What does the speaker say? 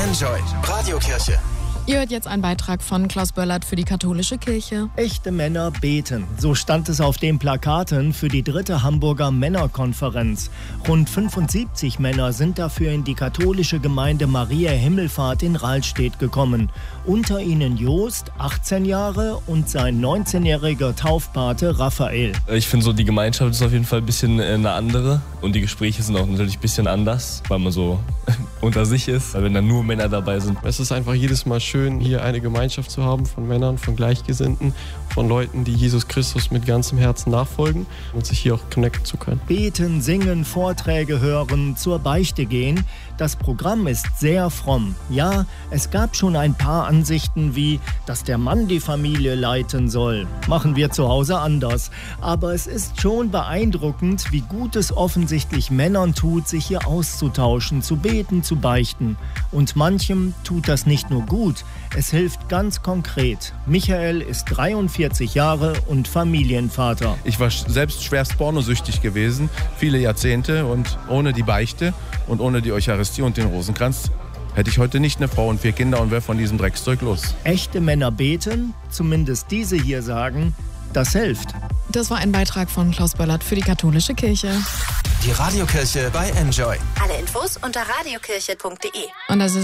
Enjoy Radiokirche. Ihr hört jetzt einen Beitrag von Klaus Böllert für die katholische Kirche. Echte Männer beten. So stand es auf den Plakaten für die 3. Hamburger Männerkonferenz. Rund 75 Männer sind dafür in die katholische Gemeinde Maria Himmelfahrt in Rahlstedt gekommen. Unter ihnen Jost, 18 Jahre, und sein 19-jähriger Taufpate Raphael. Ich finde so, die Gemeinschaft ist auf jeden Fall ein bisschen eine andere. Und die Gespräche sind auch natürlich ein bisschen anders, weil man so unter sich ist, weil wenn dann nur Männer dabei sind. Es ist einfach jedes Mal schön, hier eine Gemeinschaft zu haben von Männern, von Gleichgesinnten, von Leuten, die Jesus Christus mit ganzem Herzen nachfolgen und sich hier auch connecten zu können. Beten, singen, Vorträge hören, zur Beichte gehen. Das Programm ist sehr fromm. Ja, es gab schon ein paar Ansichten wie, dass der Mann die Familie leiten soll. Machen wir zu Hause anders. Aber es ist schon beeindruckend, wie gut es offensichtlich Männern tut, sich hier auszutauschen, zu beten, zu beichten. Und manchem tut das nicht nur gut, es hilft ganz konkret. Michael ist 43 Jahre und Familienvater. Ich war selbst schwerst pornosüchtig gewesen, viele Jahrzehnte, und ohne die Beichte und ohne die Eucharistie und den Rosenkranz hätte ich heute nicht eine Frau und 4 Kinder und wäre von diesem Dreckszeug los. Echte Männer beten, zumindest diese hier sagen, das hilft. Das war ein Beitrag von Klaus Böllert für die katholische Kirche. Die Radiokirche bei Enjoy. Alle Infos unter radiokirche.de. Und das ist